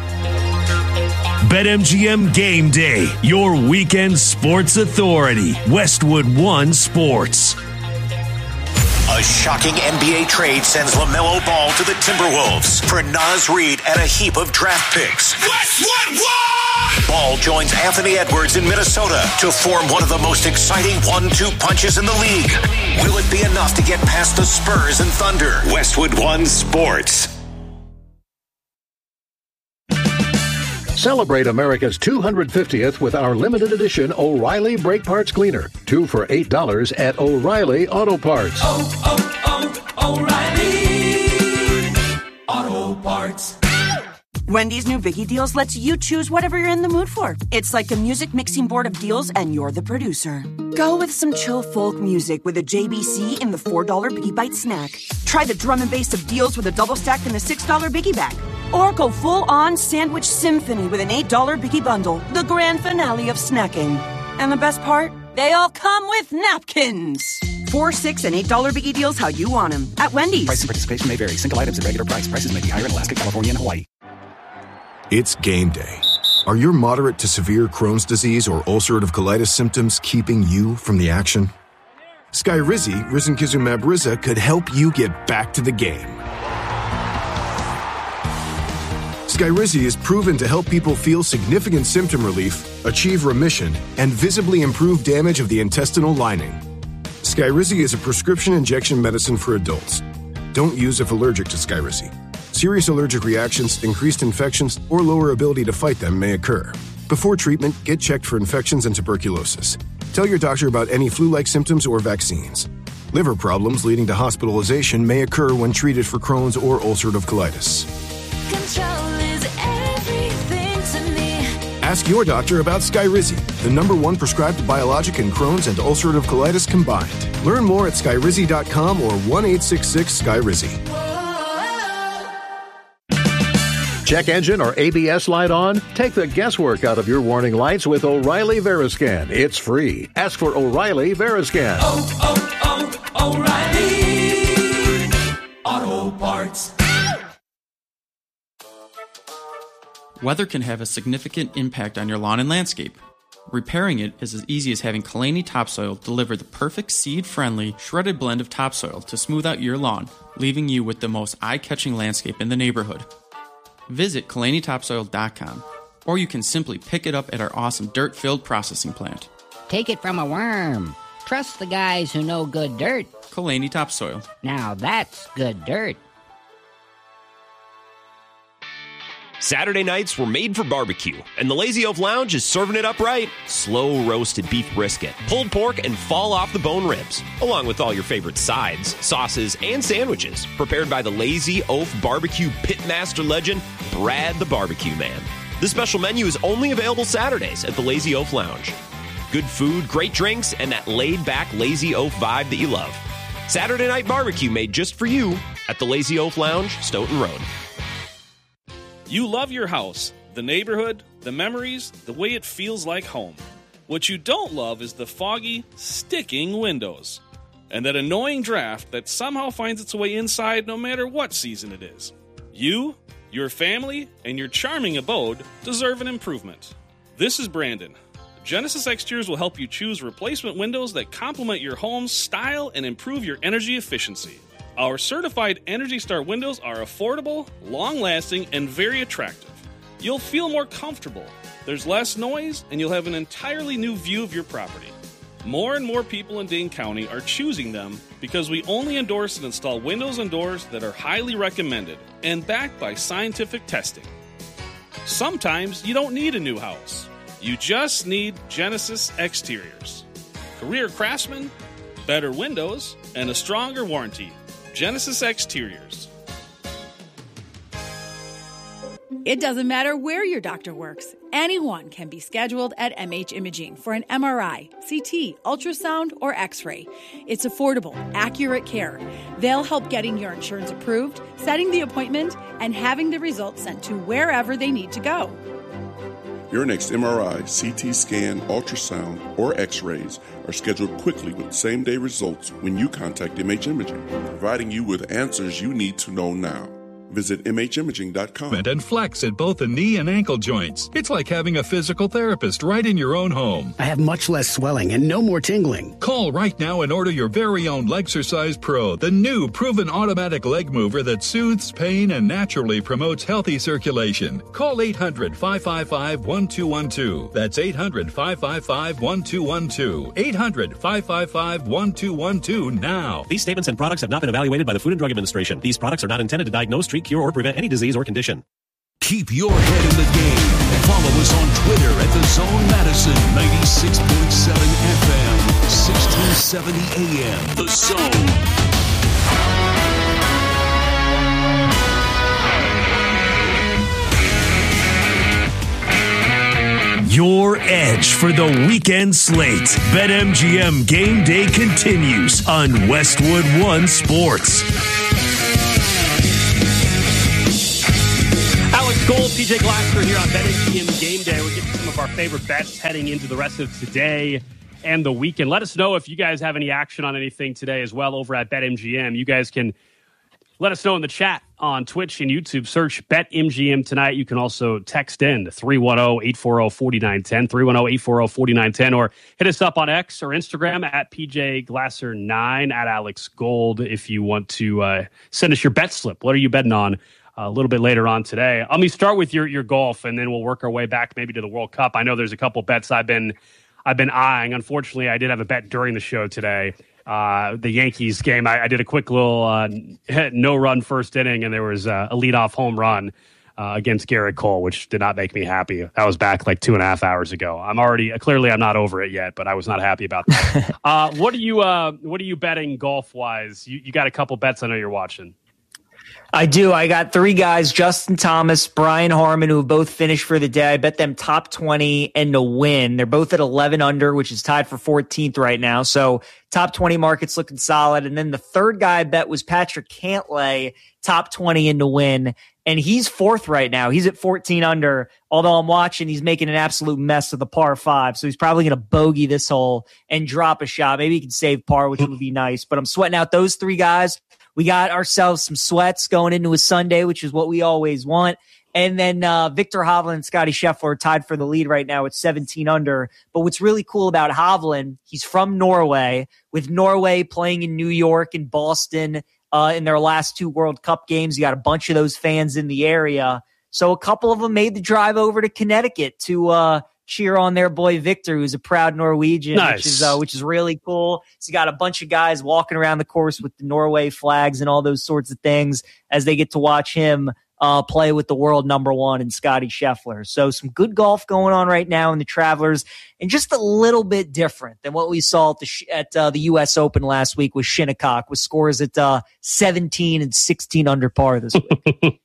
BetMGM Game Day, your weekend sports authority. Westwood One Sports. A shocking N B A trade sends LaMelo Ball to the Timberwolves for Naz Reid and a heap of draft picks. Westwood One! Ball joins Anthony Edwards in Minnesota to form one of the most exciting one two punches in the league. Will it be enough to get past the Spurs and Thunder? Westwood One Sports. Celebrate America's two hundred fiftieth with our limited edition O'Reilly Brake Parts Cleaner. Two for eight dollars at O'Reilly Auto Parts. Oh, oh, oh, O'Reilly Auto Parts. Wendy's new Biggie Deals lets you choose whatever you're in the mood for. It's like a music mixing board of deals, and you're the producer. Go with some chill folk music with a J B C in the four dollar Biggie Bite snack. Try the drum and bass of deals with a double stack in the six dollar Biggie Bag. Or go full-on sandwich symphony with an eight dollar Biggie Bundle, the grand finale of snacking. And the best part? They all come with napkins. Four, six, and eight dollar Biggie Deals how you want them at Wendy's. Price and participation may vary. Single items at regular price. Prices may be higher in Alaska, California, and Hawaii. It's game day. Are your moderate to severe Crohn's disease or ulcerative colitis symptoms keeping you from the action? Skyrizi, risankizumab Riza, could help you get back to the game. Skyrizi is proven to help people feel significant symptom relief, achieve remission, and visibly improve damage of the intestinal lining. Skyrizi is a prescription injection medicine for adults. Don't use if allergic to Skyrizi. Serious allergic reactions, increased infections, or lower ability to fight them may occur. Before treatment, get checked for infections and tuberculosis. Tell your doctor about any flu-like symptoms or vaccines. Liver problems leading to hospitalization may occur when treated for Crohn's or ulcerative colitis. Control is everything to me. Ask your doctor about Skyrizi, the number one prescribed biologic in Crohn's and ulcerative colitis combined. Learn more at skyrizi dot com or one eight six six Skyrizi. Check engine or A B S light on? Take the guesswork out of your warning lights with O'Reilly Veriscan. It's free. Ask for O'Reilly Veriscan. Oh, oh, oh, O'Reilly Auto Parts. Weather can have a significant impact on your lawn and landscape. Repairing it is as easy as having Kalani Topsoil deliver the perfect seed-friendly, shredded blend of topsoil to smooth out your lawn, leaving you with the most eye-catching landscape in the neighborhood. Visit Kalani Topsoil dot com, or you can simply pick it up at our awesome dirt-filled processing plant. Take it from a worm. Trust the guys who know good dirt. Kalani Topsoil. Now that's good dirt. Saturday nights were made for barbecue, and the Lazy Oaf Lounge is serving it up right. Slow roasted beef brisket, pulled pork, and fall off the bone ribs, along with all your favorite sides, sauces, and sandwiches, prepared by the Lazy Oaf Barbecue Pitmaster legend, Brad the Barbecue Man. This special menu is only available Saturdays at the Lazy Oaf Lounge. Good food, great drinks, and that laid-back Lazy Oaf vibe that you love. Saturday night barbecue made just for you at the Lazy Oaf Lounge, Stoughton Road. You love your house, the neighborhood, the memories, the way it feels like home. What you don't love is the foggy, sticking windows. And that annoying draft that somehow finds its way inside no matter what season it is. You, your family, and your charming abode deserve an improvement. This is Brandon. Genesis Exteriors will help you choose replacement windows that complement your home's style and improve your energy efficiency. Our certified Energy Star windows are affordable, long-lasting, and very attractive. You'll feel more comfortable. There's less noise, and you'll have an entirely new view of your property. More and more people in Dane County are choosing them because we only endorse and install windows and doors that are highly recommended and backed by scientific testing. Sometimes you don't need a new house. You just need Genesis Exteriors. Career craftsmen, better windows, and a stronger warranty. Genesis Exteriors. It doesn't matter where your doctor works. Anyone can be scheduled at M H Imaging for an M R I, C T, ultrasound, or X-ray. It's affordable, accurate care. They'll help getting your insurance approved, setting the appointment, and having the results sent to wherever they need to go. Your next M R I, C T scan, ultrasound, or X-rays are scheduled quickly with same-day results when you contact M H Imaging, providing you with answers you need to know now. Visit M H imaging dot com. And flex at both the knee and ankle joints. It's like having a physical therapist right in your own home. I have much less swelling and no more tingling. Call right now and order your very own Legsercise Pro, the new proven automatic leg mover that soothes pain and naturally promotes healthy circulation. Call eight hundred, five five five, one two one two. That's eight hundred, five five five, one two one two. eight hundred, five five five, one two one two now. These statements and products have not been evaluated by the Food and Drug Administration. These products are not intended to diagnose, treat, cure, or prevent any disease or condition. Keep your head in the game. Follow us on Twitter at The Zone Madison, ninety-six point seven F M, sixteen seventy A M. The Zone. Your edge for the weekend slate. BetMGM Game Day continues on Westwood One Sports. Alex Gold, P J Glasser here on BetMGM Game Day. We're getting some of our favorite bets heading into the rest of today and the weekend. Let us know if you guys have any action on anything today as well over at BetMGM. You guys can let us know in the chat on Twitch and YouTube. Search BetMGM tonight. You can also text in to three one zero, eight four zero, four nine one zero, three one zero, eight four zero, four nine one zero, or hit us up on X or Instagram at P J Glasser nine, at Alex Gold, if you want to uh, send us your bet slip. What are you betting on a little bit later on today? Let me start with your your golf, and then we'll work our way back maybe to the World Cup. I know there's a couple bets I've been I've been eyeing. Unfortunately, I did have a bet during the show today. Uh, the Yankees game, I, I did a quick little uh, no-run first inning, and there was uh, a leadoff home run uh, against Garrett Cole, which did not make me happy. That was back like two and a half hours ago. I'm already clearly I'm not over it yet, but I was not happy about that. uh, what are you uh, What are you betting golf-wise? You, you got a couple bets I know you're watching. I do. I got three guys, Justin Thomas, Brian Harman, who have both finished for the day. I bet them top twenty and to win. They're both at eleven under, which is tied for fourteenth right now. So top twenty market's looking solid. And then the third guy I bet was Patrick Cantlay, top twenty and to win. And he's fourth right now. He's at fourteen under, although I'm watching, he's making an absolute mess of the par five. So he's probably going to bogey this hole and drop a shot. Maybe he can save par, which would be nice. But I'm sweating out those three guys. We got ourselves some sweats going into a Sunday, which is what we always want. And then uh, Victor Hovland and Scotty Scheffler are tied for the lead right now at seventeen under. But what's really cool about Hovland, he's from Norway, with Norway playing in New York and Boston uh, in their last two World Cup games. You got a bunch of those fans in the area. So a couple of them made the drive over to Connecticut to uh, cheer on their boy Victor, who's a proud Norwegian, nice. which is uh, which is really cool. So you got a bunch of guys walking around the course with the Norway flags and all those sorts of things as they get to watch him uh, play with the world number one and Scotty Scheffler. So some good golf going on right now in the Travelers, and just a little bit different than what we saw at the at uh, the U S Open last week with Shinnecock, with scores at uh, seventeen and sixteen under par this week.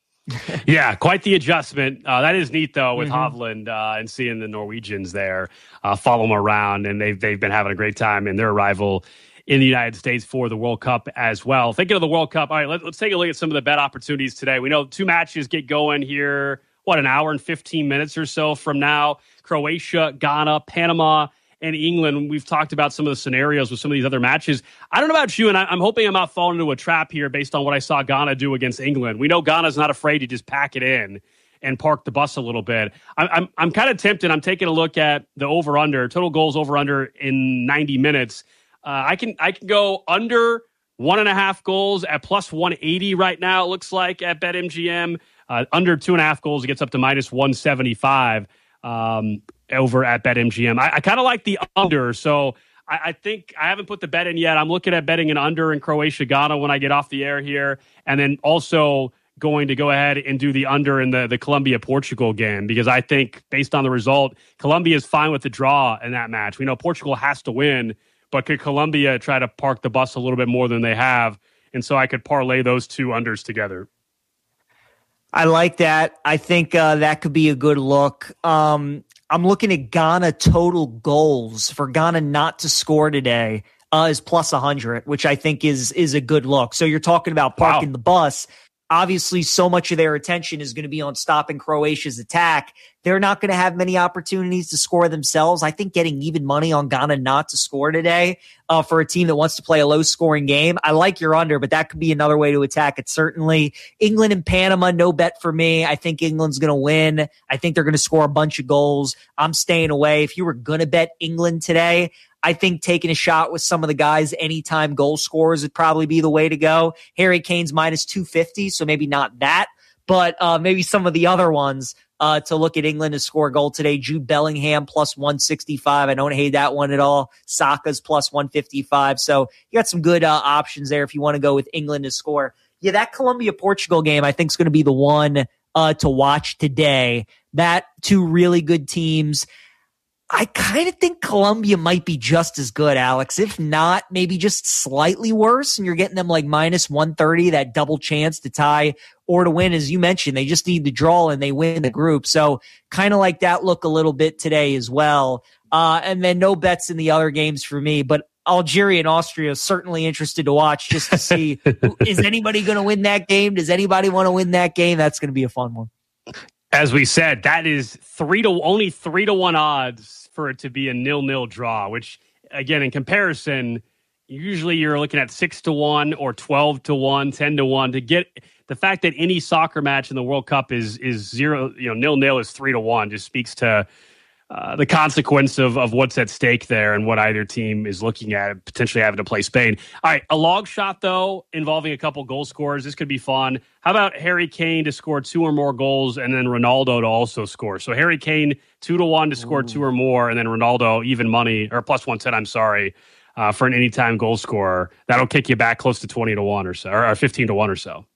Yeah, quite the adjustment. Uh, that is neat, though, with Mm-hmm. Hovland uh, and seeing the Norwegians there uh, follow him around, and they've they've been having a great time in their arrival in the United States for the World Cup as well. Thinking of the World Cup, all right, let, let's take a look at some of the bet opportunities today. We know two matches get going here, what, an hour and fifteen minutes or so from now. Croatia, Ghana, Panama, and England. We've talked about some of the scenarios with some of these other matches. I don't know about you, and I, I'm hoping I'm not falling into a trap here based on what I saw Ghana do against England. We know Ghana's not afraid to just pack it in and park the bus a little bit. I'm I'm, I'm kind of tempted. I'm taking a look at the over-under, total goals over-under in ninety minutes. Uh, I can I can go under one and a half goals at plus one eighty right now, it looks like, at BetMGM. Uh, under two and a half goals, it gets up to minus one seventy-five um, over at BetMGM. I, I kind of like the under, so I, I think I haven't put the bet in yet. I'm looking at betting an under in Croatia-Ghana when I get off the air here, and then also going to go ahead and do the under in the, the Colombia-Portugal game, because I think based on the result, Colombia is fine with the draw in that match. We know Portugal has to win, but could Colombia try to park the bus a little bit more than they have? And so I could parlay those two unders together. I like that. I think uh, that could be a good look. Um, I'm looking at Ghana total goals for Ghana not to score today uh, is plus one hundred, which I think is is a good look. So you're talking about parking wow. the bus. Obviously, so much of their attention is going to be on stopping Croatia's attack. They're not going to have many opportunities to score themselves. I think getting even money on Ghana not to score today uh, for a team that wants to play a low-scoring game, I like your under, but that could be another way to attack it, certainly. England and Panama, no bet for me. I think England's going to win. I think they're going to score a bunch of goals. I'm staying away. If you were going to bet England today, I think taking a shot with some of the guys, anytime goal scorers would probably be the way to go. Harry Kane's minus two fifty, so maybe not that, but uh, maybe some of the other ones uh, to look at England to score a goal today. Jude Bellingham plus one sixty-five. I don't hate that one at all. Saka's plus one fifty-five. So you got some good uh, options there if you want to go with England to score. Yeah, that Colombia-Portugal game I think is going to be the one uh, to watch today. That two really good teams. I kind of think Colombia might be just as good, Alex. If not, maybe just slightly worse. And you're getting them like minus one thirty, that double chance to tie or to win. As you mentioned, they just need the draw and they win the group. So kind of like that look a little bit today as well. Uh, and then no bets in the other games for me. But Algeria and Austria is certainly interested to watch just to see, is anybody going to win that game? Does anybody want to win that game? That's going to be a fun one. As we said, that is three to only three to one odds for it to be a nil-nil draw, which again, in comparison, usually you're looking at six to one or twelve to one, ten to one to get the fact that any soccer match in the World Cup is, is zero, you know, nil-nil is three to one just speaks to uh, the consequence of, of what's at stake there and what either team is looking at, potentially having to play Spain. All right, a long shot, though, involving a couple goal scorers. This could be fun. How about Harry Kane to score two or more goals and then Ronaldo to also score? So Harry Kane, two to one to score Ooh. two or more, and then Ronaldo, even money, or plus one ten, I'm sorry, uh, for an anytime goal scorer. That'll kick you back close to twenty to one or so, or fifteen to one or so.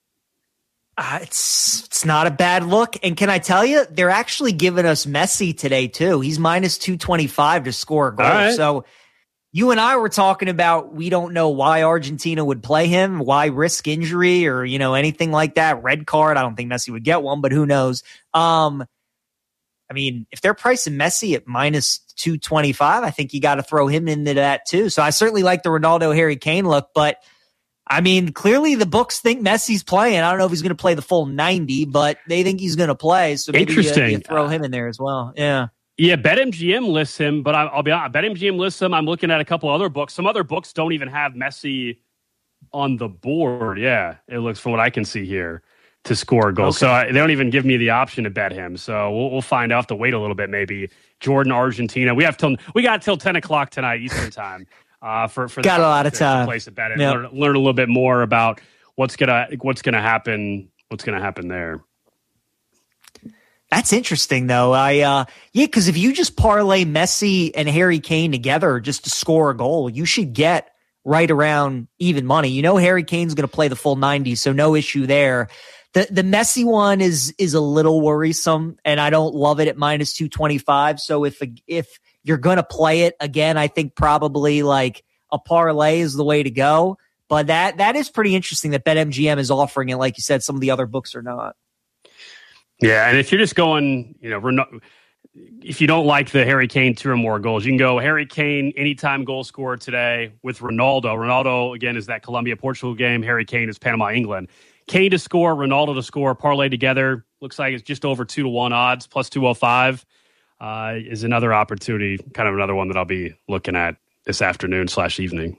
Uh, it's it's not a bad look. And can I tell you, they're actually giving us Messi today, too. He's minus two twenty-five to score a goal. Right. So you and I were talking about we don't know why Argentina would play him, why risk injury or, you know, anything like that. Red card. I don't think Messi would get one, but who knows? Um, I mean, if they're pricing Messi at minus two twenty-five, I think you got to throw him into that, too. So I certainly like the Ronaldo Harry Kane look, but I mean, clearly the books think Messi's playing. I don't know if he's going to play the full ninety, but they think he's going to play. So maybe Interesting. You, you throw him in there as well. Yeah. Yeah, BetMGM lists him, but I'll be honest, BetMGM lists him. I'm looking at a couple other books. Some other books don't even have Messi on the board. Yeah, it looks, from what I can see here, to score a goal. Okay. So I, they don't even give me the option to bet him. So we'll, we'll find out. I'll have to wait a little bit, maybe. Jordan, Argentina. We have till we got till ten o'clock tonight Eastern time. Uh, for for got a lot of time. Place to bet it. Yep. Learn, learn a little bit more about what's gonna what's gonna happen. What's gonna happen there? That's interesting, though. I uh, yeah, because if you just parlay Messi and Harry Kane together just to score a goal, you should get right around even money. You know, Harry Kane's going to play the full ninety, so no issue there. The the Messi one is is a little worrisome, and I don't love it at minus two twenty five. So if if you're going to play it again, I think probably like a parlay is the way to go. But that that is pretty interesting that BetMGM is offering it. Like you said, some of the other books are not. Yeah, and if you're just going, you know, if you don't like the Harry Kane two or more goals, you can go Harry Kane anytime goal scorer today with Ronaldo. Ronaldo, again, is that Colombia-Portugal game. Harry Kane is Panama-England. Kane to score, Ronaldo to score, parlay together. Looks like it's just over two to one odds, plus two oh five. Uh, is another opportunity, kind of another one that I'll be looking at this afternoon slash evening.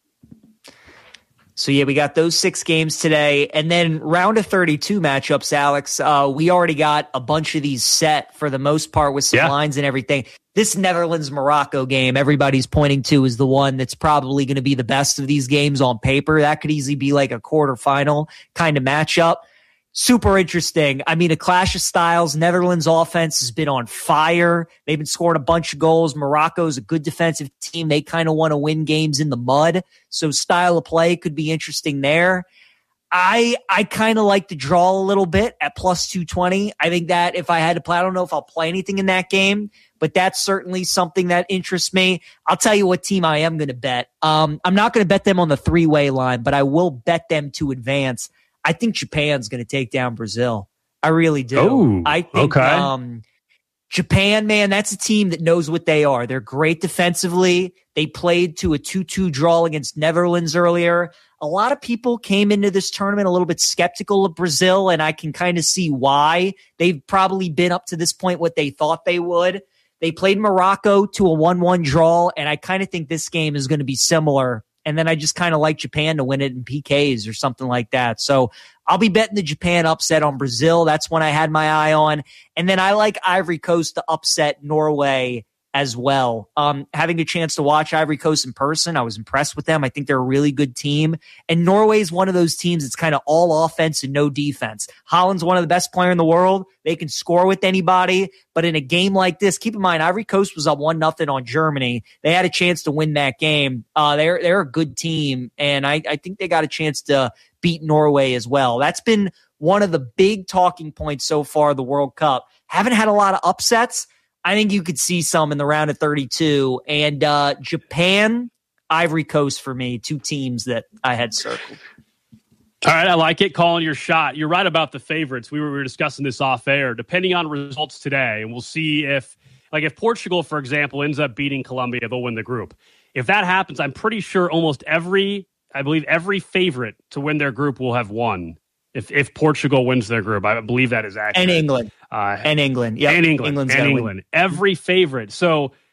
So, yeah, we got those six games today. And then round of thirty-two matchups, Alex. Uh, we already got a bunch of these set for the most part with some yeah. lines and everything. This Netherlands-Morocco game, everybody's pointing to is the one that's probably going to be the best of these games on paper. That could easily be like a quarterfinal kind of matchup. Super interesting. I mean, a clash of styles. Netherlands offense has been on fire. They've been scoring a bunch of goals. Morocco's a good defensive team. They kind of want to win games in the mud. So style of play could be interesting there. I I kind of like the draw a little bit at plus two twenty. I think that if I had to play, I don't know if I'll play anything in that game, but that's certainly something that interests me. I'll tell you what team I am going to bet. Um, I'm not going to bet them on the three-way line, but I will bet them to advance. I think Japan's going to take down Brazil. I really do. Oh, I think okay. um, Japan, man, that's a team that knows what they are. They're great defensively. They played to a two two draw against Netherlands earlier. A lot of people came into this tournament a little bit skeptical of Brazil, and I can kind of see why. They've probably been up to this point what they thought they would. They played Morocco to a one one draw, and I kind of think this game is going to be similar. And then I just kind of like Japan to win it in P Ks or something like that. So I'll be betting the Japan upset on Brazil. That's one I had my eye on. And then I like Ivory Coast to upset Norway as well. Um, having a chance to watch Ivory Coast in person, I was impressed with them. I think they're a really good team. And Norway is one of those teams that's kind of all offense and no defense. Holland's one of the best players in the world. They can score with anybody. But in a game like this, keep in mind, Ivory Coast was up one nothing on Germany. They had a chance to win that game. Uh, they're they're a good team, and I, I think they got a chance to beat Norway as well. That's been one of the big talking points so far of the World Cup. Haven't had a lot of upsets. I think you could see some in the round of thirty-two. And uh, Japan, Ivory Coast for me, two teams that I had circled. All right, I like it. Calling your shot. You're right about the favorites. We were, we were discussing this off air. Depending on results today, and we'll see if, like if Portugal, for example, ends up beating Colombia, they'll win the group. If that happens, I'm pretty sure almost every, I believe every favorite to win their group will have won. If if Portugal wins their group, I believe that is accurate. And England. Uh, and England. Yeah. And England. England's and gonna England. win. Every favorite. So